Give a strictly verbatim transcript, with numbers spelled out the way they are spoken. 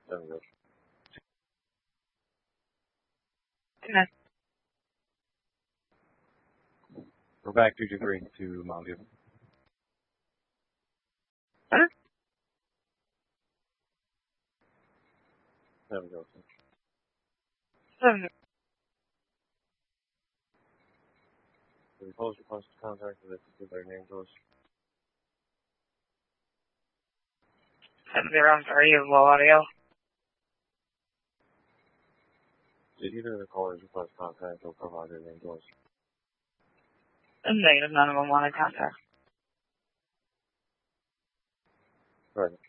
Seven zero. Okay. We're back two two three to Mountain View. Huh? Seven zero. Seven zero. We post request to contact with give their name to us. Seven zero. I'm sorry, you have low audio. Did either of the callers request contact or provide their name to us? Negative. None of them wanted contact. Right.